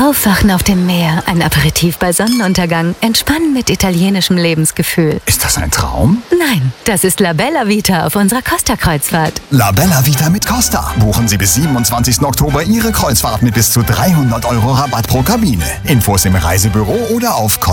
Aufwachen auf dem Meer, ein Aperitif bei Sonnenuntergang, Entspannen mit italienischem Lebensgefühl. Ist das ein Traum? Nein, das ist La Bella Vita auf unserer Costa-Kreuzfahrt. La Bella Vita mit Costa. Buchen Sie bis 27. Oktober Ihre Kreuzfahrt mit bis zu 300 € Rabatt pro Kabine. Infos im Reisebüro oder auf